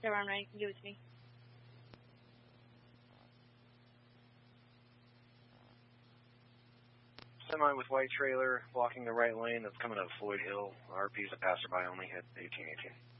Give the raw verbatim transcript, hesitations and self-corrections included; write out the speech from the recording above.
Sir, I'm ready. Give it to me. Semi with white trailer blocking the right lane that's coming up Floyd Hill. R P's a passerby only, hit eighteen eighteen.